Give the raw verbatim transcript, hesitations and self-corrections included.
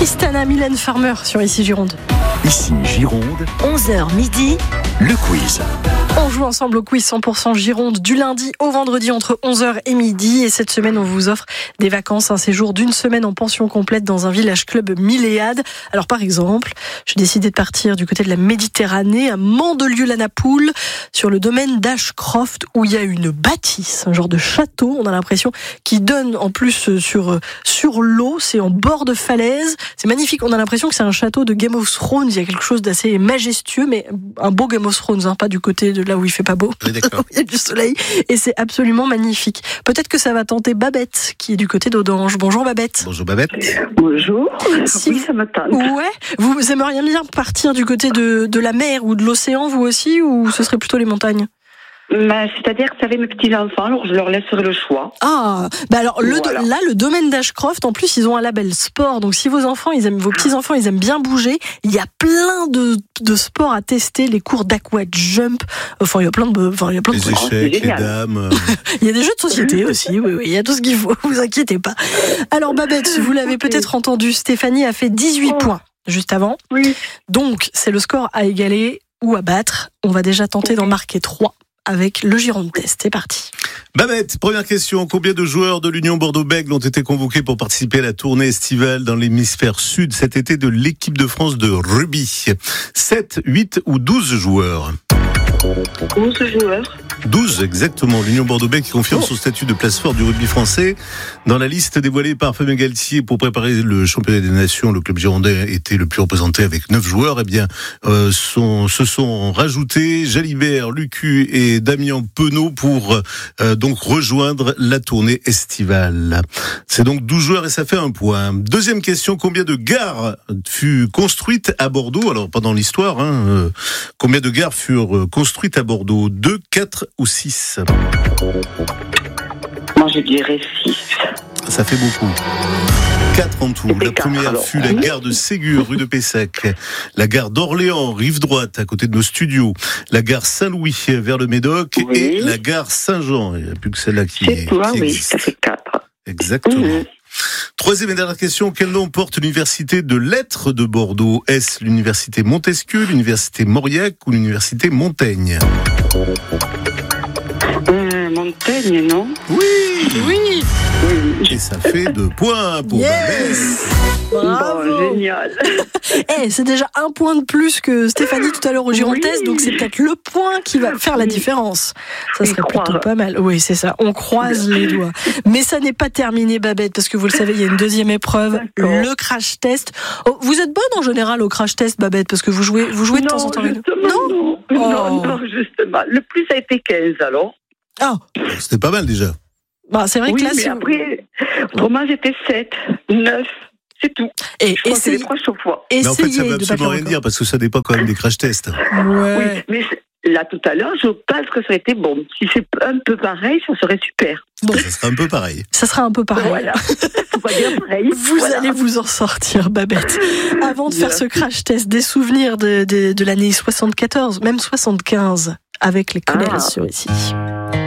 Tristana, Mylène Farmer sur Ici Gironde. Ici Gironde, onze heures midi, le quiz. On joue ensemble au quiz cent pour cent Gironde du lundi au vendredi entre onze heures et midi. Et cette semaine, on vous offre des vacances, un séjour d'une semaine en pension complète dans un village club Milléade. Alors par exemple, j'ai décidé de partir du côté de la Méditerranée, à Mandelieu-la-Napoule, sur le domaine d'Ashcroft, où il y a une bâtisse, un genre de château, on a l'impression, qui donne en plus sur, sur l'eau. C'est en bord de falaise. C'est magnifique. On a l'impression que c'est un château de Game of Thrones. Il y a quelque chose d'assez majestueux, mais un beau Game of Thrones, hein, pas du côté de là où il fait pas beau. Oui, d'accord. Il y a du soleil et c'est absolument magnifique. Peut-être que ça va tenter Babette qui est du côté d'Audange. Bonjour Babette. Bonjour Babette. Bonjour. Si oui, vous... ça me tente. Ouais. Vous aimeriez bien partir du côté de, de la mer ou de l'océan, vous aussi, ou ce serait plutôt les montagnes? Ben, c'est-à-dire que vous savez, mes petits-enfants, alors je leur laisserai le choix. Ah, bah alors le Voilà. là, le domaine d'Ashcroft, en plus, ils ont un label sport. Donc, si vos enfants, ils aiment, vos petits-enfants, ils aiment bien bouger, il y a plein de, de sports à tester, les cours d'aqua jump. Enfin, il y a plein de, enfin, il y a plein de Les trucs. c'est échecs, les génial. dames. euh, Il y a des jeux de société aussi, oui, oui, il y a tout ce qu'il faut, vous inquiétez pas. Alors Babette, vous l'avez peut-être entendu, Stéphanie a fait dix-huit Oh. points juste avant. Oui. Donc, c'est le score à égaler ou à battre. On va déjà tenter d'en marquer trois avec le Gironde Test. C'est parti. Babette, première question. Combien de joueurs de l'Union Bordeaux-Bègles ont été convoqués pour participer à la tournée estivale dans l'hémisphère sud cet été de l'équipe de France de rugby? sept, huit ou douze joueurs? onze joueurs. douze, exactement. L'Union Bordeaux-Bègles qui confirme Oh. son statut de place forte du rugby français. Dans la liste dévoilée par Fabien Galtier pour préparer le championnat des nations, le club girondin était le plus représenté avec neuf joueurs. Eh bien, euh, sont, se sont rajoutés Jalibert, Lucu et Damien Penaud pour euh, donc rejoindre la tournée estivale. C'est donc douze joueurs et ça fait un point. Deuxième question, combien de gares furent construites à Bordeaux? Alors, pas dans l'histoire, hein, euh, combien de gares furent euh, construites à Bordeaux? Deux, quatre ou six? Moi, je dirais six. Ça fait beaucoup. Quatre en tout. C'était La quatre, première alors. fut la gare de Ségur, rue de Pessac. La gare d'Orléans, rive droite, à côté de nos studios. La gare Saint-Louis, vers le Médoc. Oui. Et la gare Saint-Jean. Il n'y a plus que celle-là qui, C'est toi, qui oui, existe. ça fait quatre. Exactement. Mhm. Troisième et dernière question. Quel nom porte l'université de lettres de Bordeaux? Est-ce l'université Montesquieu, l'université Mauriac ou l'université Montaigne? Euh, Montaigne, non? Oui! Oui. Oui. Et ça fait deux points pour Babette. Yes. Bon, Bravo. génial. Eh, c'est déjà un point de plus que Stéphanie tout à l'heure au Gironde Oui. Test, donc c'est peut-être le point qui va faire la Oui. différence. Ça Et serait croire. plutôt pas mal. Oui, c'est ça. On croise les doigts. Mais ça n'est pas terminé, Babette, parce que vous le savez, il y a une deuxième épreuve, D'accord. le crash test. Oh, vous êtes bonne en général au crash test, Babette, parce que vous jouez, vous jouez de non, temps en temps avec nous. justement, non. Non, Oh. non, justement. Le plus a été quinze, alors. Ah, C'était pas mal déjà. bah c'est vrai Oui, que là, mais si après, autrement, j'étais sept, neuf, c'est tout. et Je crois que c'est les essayez, trois chaque fois. Mais en fait, ça essayez veut de pas absolument faire rien dire parce que ça dépend quand même des crash tests. encore. Ouais. Oui, mais c'est- là, tout à l'heure, je pense que ça a été bon. Si c'est un peu pareil, ça serait super. Bon, Ça serait un peu pareil. ça sera un peu pareil. Voilà. Faut pas dire pareil. Vous Voilà. allez vous en sortir, Babette. Avant de faire ce crash test, des souvenirs de, de, de l'année soixante-quatorze, même soixante-quinze, avec les collèges Ah. sur ici.